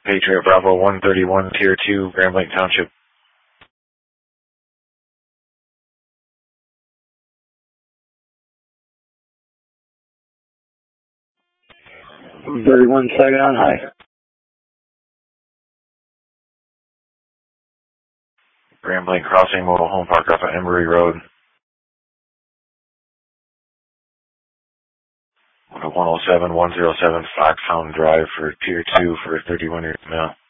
Patriot Bravo 131, Tier 2, Grand Blanc Township. One Saigon High. Grand Blanc Crossing, Mobile Home Park off of Embry Road. 107-107 Foxhound Drive for Tier 2 for 31 years mail.